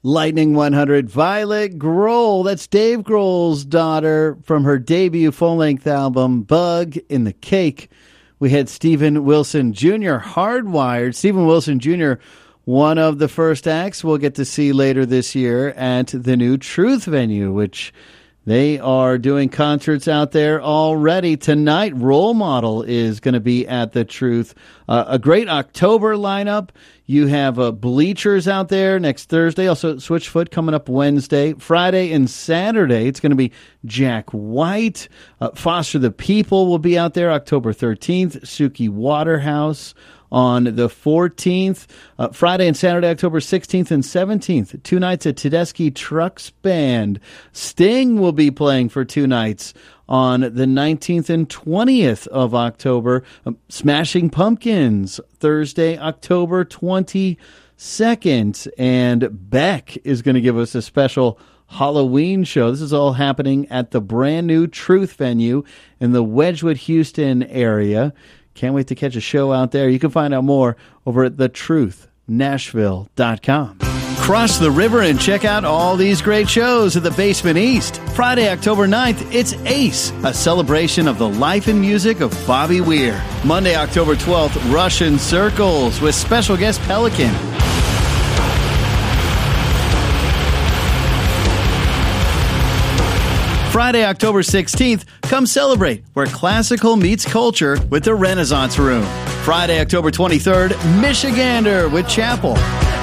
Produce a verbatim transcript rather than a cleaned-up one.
Lightning one hundred, Violet Grohl. That's Dave Grohl's daughter from her debut full-length album, Bug in the Cake. We had Steven Wilson Junior, Hardwired. Steven Wilson Junior, one of the first acts we'll get to see later this year at the new Truth venue, which they are doing concerts out there already. Tonight, Role Model is going to be at the Truth. Uh, a great October lineup. You have uh, Bleachers out there next Thursday. Also, Switchfoot coming up Wednesday. Friday and Saturday, it's going to be Jack White. Uh, Foster the People will be out there October thirteenth. Suki Waterhouse on the fourteenth. Uh, Friday and Saturday, October sixteenth and seventeenth. Two nights at Tedeschi Trucks Band. Sting will be playing for two nights on the nineteenth and twentieth of October. Uh, Smashing Pumpkins, Thursday, October twenty-second. And Beck is going to give us a special Halloween show. This is all happening at the brand new Truth venue in the Wedgwood, Houston area. Can't wait to catch a show out there. You can find out more over at the truth nashville dot com. Cross the river and check out all these great shows at the Basement East. Friday, October ninth, it's Ace, a celebration of the life and music of Bobby Weir. Monday, October twelfth, Russian Circles with special guest Pelican. Friday, October sixteenth, come celebrate where classical meets culture with the Renaissance Room. Friday, October twenty-third, Michigander with Chapel.